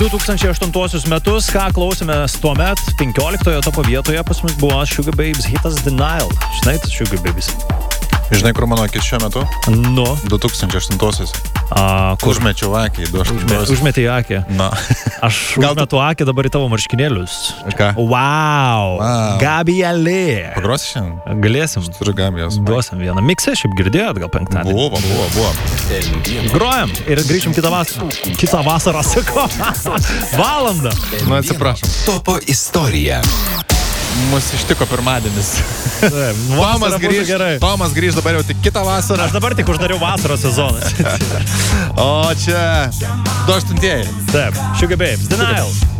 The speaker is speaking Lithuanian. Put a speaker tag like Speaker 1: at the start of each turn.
Speaker 1: 2008 metus, ką klausėmės tuomet, 15 topo vietoje pas mus buvo Sugar Babes hitas Denial. Žinai, tas Sugar Babes?
Speaker 2: Žinai, kur mano akis šiuo metu?
Speaker 1: Nu.
Speaker 2: 2008-osios.
Speaker 1: Kur?
Speaker 2: Užmečiau akį.
Speaker 1: Užmetė į akį.
Speaker 2: Na.
Speaker 1: Aš užmetu akį dabar į tavo marškinėlius.
Speaker 2: Ką?
Speaker 1: Wow. Gabrielė.
Speaker 2: Pagrosi šiandien?
Speaker 1: Galėsim.
Speaker 2: Turiu Gabijos.
Speaker 1: Duosim vieną miksą, šiaip girdėjot gal penktadienį.
Speaker 2: Buvo.
Speaker 1: Grojam ir grįšim kitą vasarą. Kitą vasarą, sako. Valandą.
Speaker 2: Nu, atsiprašom.
Speaker 3: Topo istorija.
Speaker 2: Mūsų ištiko pirmadienis. Tomas grįž dabar jau tik kitą vasarą.
Speaker 1: Aš dabar tik uždariau vasaros sezoną.
Speaker 2: O čia 28-ieji.
Speaker 1: Taip, Sugar Babes, Denial.